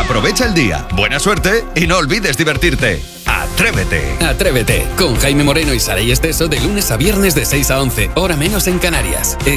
Aprovecha el día, buena suerte y no olvides divertirte. ¡Atrévete! Atrévete, con Jaime Moreno y Saray Esteso de lunes a viernes de 6 a 11, hora menos en Canarias.